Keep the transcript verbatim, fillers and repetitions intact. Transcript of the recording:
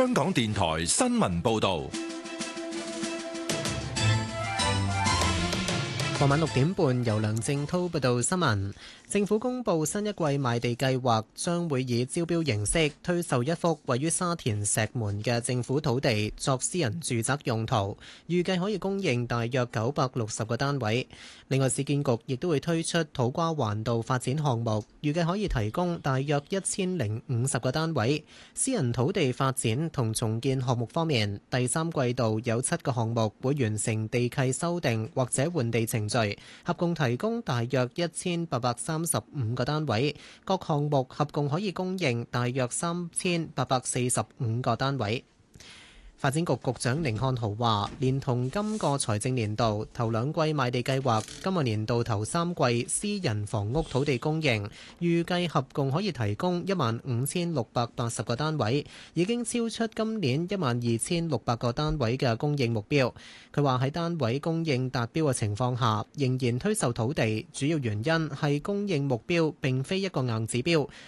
香港電台新聞報道。 傍晚六點半，由梁正滔報道新聞。政府公布新一季賣地計劃，將會以招標形式推售一幅位於沙田石門嘅政府土地作私人住宅用途，預計可以供應大約九百六十個單位。另外，市建局亦都會推出土瓜灣道發展項目，預計可以提供大約一千零五十個單位。私人土地發展同重建項目方面，第三季度有七個項目會完成地契修訂或者換地程序，合共提供大約一千八百三十五個單位，各項目合共可以供應大約三千八百四十五個單位。發展局局長甯漢豪話，連同今個財政年度頭兩季賣地計劃，今個年度頭三季私人房屋土地供應，預計合共可以提供一萬五千六百八十個單位，已經超出今年一萬二千六百個單位嘅供應目標。佢話喺單位供應達標嘅情況下，仍然推售土地，主要原因係供應目標並非一個硬指標，